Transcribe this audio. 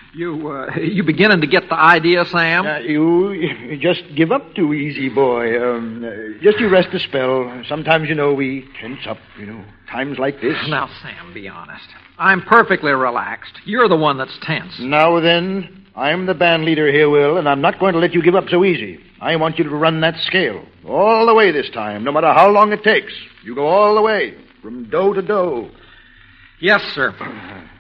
You beginning to get the idea, Sam? You just give up too easy, boy. Just you rest a spell. Sometimes, we tense up, times like this. Now, Sam, be honest. I'm perfectly relaxed. You're the one that's tense. Now then, I'm the band leader here, Will, and I'm not going to let you give up so easy. I want you to run that scale. All the way this time, no matter how long it takes. You go all the way, from do to do. Yes, sir.